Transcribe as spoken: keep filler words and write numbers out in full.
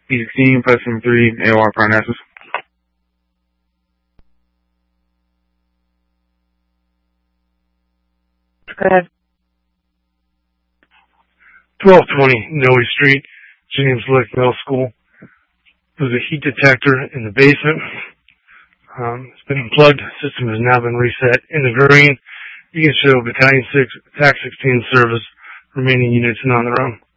B sixteen, five seven three, A O R Parnassus. Go ahead. twelve twenty Noe Street, James Lick Middle School. There's a heat detector in the basement. Um, it's been unplugged. The system has now been reset in the green. You can show Battalion six, T A C sixteen service, remaining units not on their own.